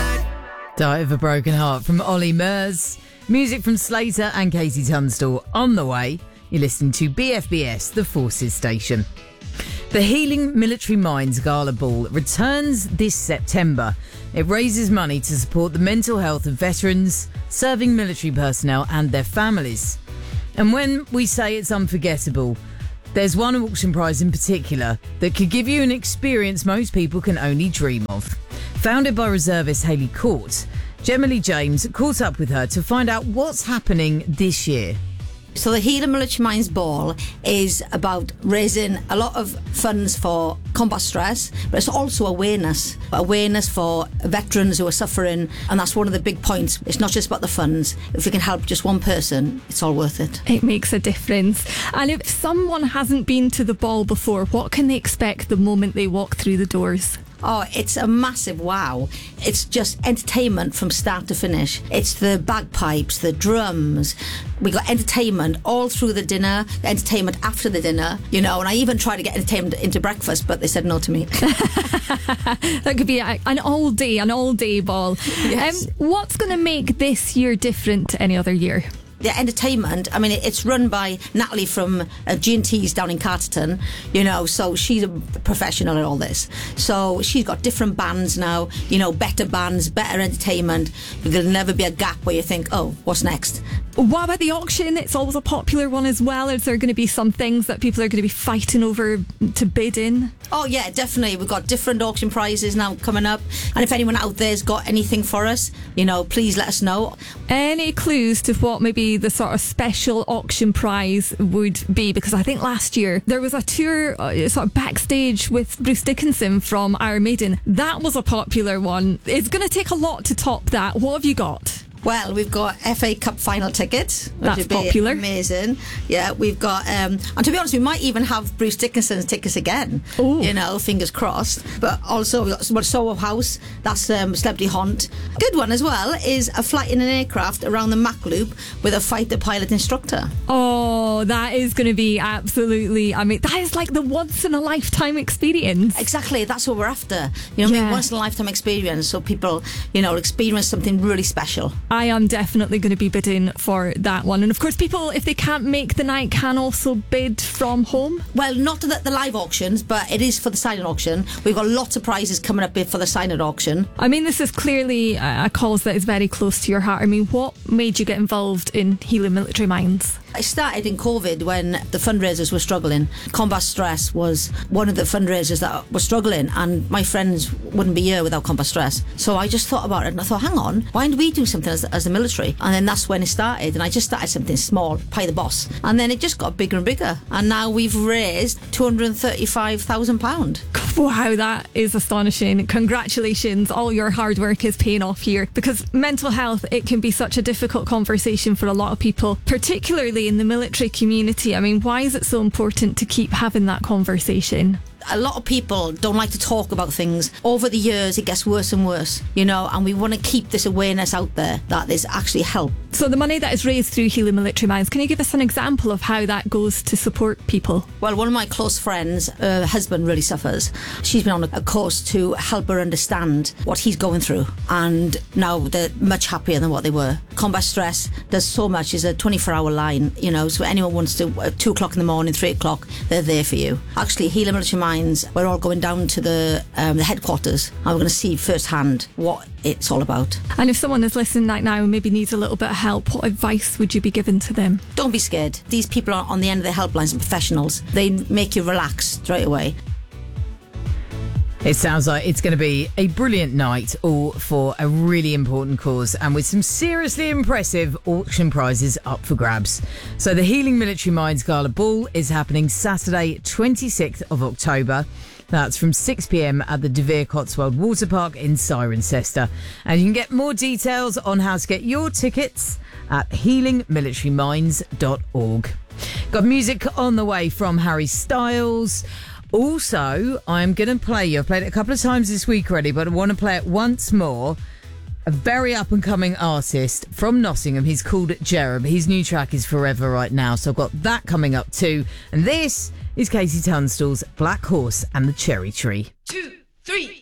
Die of a Broken Heart from Ollie Murs. Music from Slater and Katie Tunstall on the way. You're listening to BFBS, the Forces Station. The Healing Military Minds Gala Ball returns this September. It raises money to support the mental health of veterans, serving military personnel and their families. And when we say it's unforgettable, there's one auction prize in particular that could give you an experience most people can only dream of. Founded by reservist Hayley Court, Gemma Lee James caught up with her to find out what's happening this year. So the Healing Military Minds Ball is about raising a lot of funds for combat stress, but it's also awareness for veterans who are suffering, and that's one of the big points. It's not just about the funds. If we can help just one person, it's all worth it. It makes a difference. And if someone hasn't been to the ball before, what can they expect the moment they walk through the doors? Oh, it's a massive wow. It's just entertainment from start to finish. It's the bagpipes, the drums. We got entertainment all through the dinner, entertainment after the dinner, and I even tried to get entertainment into breakfast, but they said no to me. That could be an all-day ball. Yes. What's going to make this year different to any other year? The entertainment, it's run by Natalie from G&T's down in Carterton, so she's a professional at all this. So she's got different bands now, better bands, better entertainment. There'll never be a gap where you think, oh, what's next? What about the auction? It's always a popular one as well. Is there going to be some things that people are going to be fighting over to bid in? Oh, yeah, definitely. We've got different auction prizes now coming up. And if anyone out there's got anything for us, please let us know. Any clues to what maybe the sort of special auction prize would be? Because I think last year there was a tour sort of backstage with Bruce Dickinson from Iron Maiden. That was a popular one. It's going to take a lot to top that. What have you got? Well, we've got FA Cup final tickets, which That's would be popular. Amazing. Yeah, we've got, and to be honest, we might even have Bruce Dickinson's tickets again. Ooh. Fingers crossed. But also, we've got Soho House, that's Celebrity Haunt. Good one as well is a flight in an aircraft around the Mach Loop with a fighter pilot instructor. Oh, that is going to be absolutely, that is like the once in a lifetime experience. Exactly, that's what we're after. Once in a lifetime experience, so people, experience something really special. I am definitely going to be bidding for that one. And of course, people, if they can't make the night, can also bid from home. Well, not the live auctions, but it is for the silent auction. We've got lots of prizes coming up for the silent auction. This is clearly a cause that is very close to your heart. What made you get involved in Healing Military Minds? I started in COVID when the fundraisers were struggling. Combat Stress was one of the fundraisers that were struggling, and my friends wouldn't be here without Combat Stress. So I just thought about it, and I thought, hang on, why don't we do something as the military? And then that's when it started, and I just started something small, Pie the Boss. And then it just got bigger and bigger, and now we've raised £235,000. Wow, that is astonishing. Congratulations. All your hard work is paying off here, because mental health, it can be such a difficult conversation for a lot of people, particularly in the military community. Why is it so important to keep having that conversation? A lot of people don't like to talk about things. Over the years, it gets worse and worse, and we want to keep this awareness out there that there's actually help. So the money that is raised through Healing Military Minds, can you give us an example of how that goes to support people? Well, one of my close friends, her husband really suffers. She's been on a course to help her understand what he's going through, and now they're much happier than what they were. Combat Stress does so much. It's a 24-hour line, so anyone wants to, 2 o'clock in the morning, 3 o'clock, they're there for you. Actually, Healing Military Minds, we're all going down to the headquarters, and we're going to see firsthand what it's all about. And if someone is listening right now and maybe needs a little bit of help, what advice would you be giving to them? Don't be scared. These people are on the end of the helplines and professionals. They make you relax straight away. It sounds like it's going to be a brilliant night, all for a really important cause, and with some seriously impressive auction prizes up for grabs. So the Healing Military Minds Gala Ball is happening Saturday, 26th of October. That's from 6 p.m. at the De Vere Cotswold Water Park in Cirencester. And you can get more details on how to get your tickets at healingmilitaryminds.org. Got music on the way from Harry Styles. Also, I'm going to play you. I've played it a couple of times this week already, but I want to play it once more. A very up-and-coming artist from Nottingham. He's called Jerem. His new track is Forever right now, so I've got that coming up too. And this is Katie Tunstall's Black Horse and the Cherry Tree. 2, 3.